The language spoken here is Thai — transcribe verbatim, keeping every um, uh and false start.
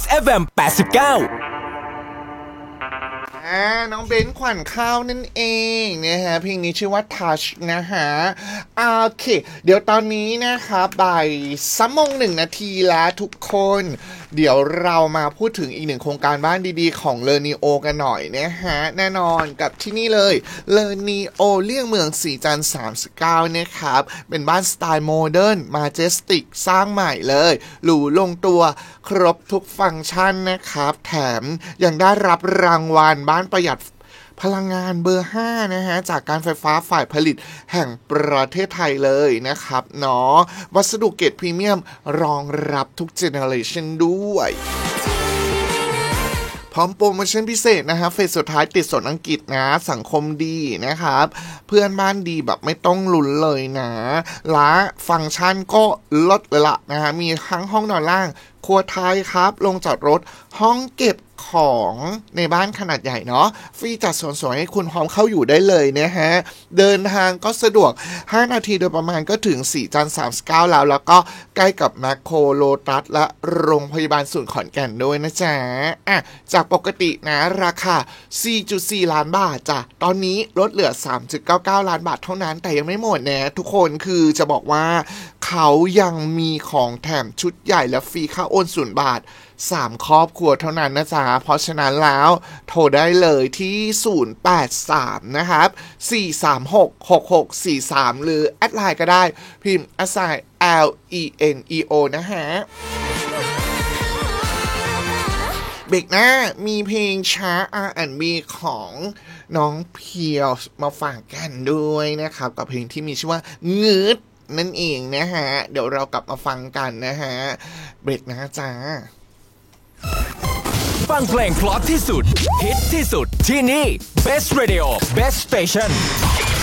เอฟ เอ็ม แปดสิบเก้าอ่าน้องเบนขวัญข้าวนั่นเองนะฮะเพลงนี้ชื่อว่า Touch นะฮะโอเคเดี๋ยวตอนนี้นะครับบ่ายสามโมงหนึ่งนาทีแล้วทุกคนเดี๋ยวเรามาพูดถึงอีกหนึ่งโครงการบ้านดีๆของเลอนีโอกันหน่อยนะฮะแน่นอนกับที่นี่เลยเลอนีโอเลี่ยงเมืองสีจันทร์สามสิบเก้านะครับเป็นบ้านสไตล์โมเดิร์นมาเจสติกสร้างใหม่เลยหรูลงตัวครบทุกฟังก์ชันนะครับแถมยังได้รับรางวัลบ้านประหยัดพลังงานเบอร์ห้านะฮะจากการไฟฟ้าฝ่ายผลิตแห่งประเทศไทยเลยนะครับเนาะวัสดุเกรดพรีเมียมรองรับทุกเจเนอเรชันด้วยพร้อมโปรโมชั่นพิเศษนะฮะเฟสสุดท้ายติดสนอังกฤษนะสังคมดีนะครับเพื่อนบ้านดีแบบไม่ต้องลุ้นเลยนะและฟังก์ชันก็ลดเลยละนะฮะมีทั้งห้องนอนล่างครัวไทยครับลงจอดรถห้องเก็บของในบ้านขนาดใหญ่เนาะฟรีจัดสวนสวยให้คุณพร้อมเข้าอยู่ได้เลยนะฮะเดินทางก็สะดวกห้านาทีโดยประมาณก็ถึงสี่จันทร์สามสิบเก้าแล้วแล้วก็ใกล้กับแมคโครโลตัสและโรงพยาบาลศูนย์ขอนแก่นด้วยนะจ๊ะอ่ะจากปกตินะราคา สี่จุดสี่ ล้านบาทจ้ะตอนนี้ลดเหลือ สามจุดเก้าเก้า ล้านบาทเท่านั้นแต่ยังไม่หมดนะทุกคนคือจะบอกว่าเขายังมีของแถมชุดใหญ่และฟรีค่าโอนศูนย์บาทสามครอบครัวเท่านั้นนะจ๊ะเพราะฉะนั้นแล้วโทรได้เลยที่ศูนย์ แปด สามนะครับสี่สามหก หกหกสี่สามหรือแอดไลน์ก็ได้พิมพ์ แอท ไซน์ แอล อี เอ็น อี โอ นะฮะเบรกหน้ามีเพลงช้า อาร์ แอนด์ บี ของน้องเพียวมาฝากกันด้วยนะครับกับเพลงที่มีชื่อว่างืดนั่นเองนะฮะเดี๋ยวเรากลับมาฟังกันนะฮะเบรกหน้าจ้าฟังเพลงเพราะที่สุดฮิตที่สุดที่นี่ Best Radio Best Station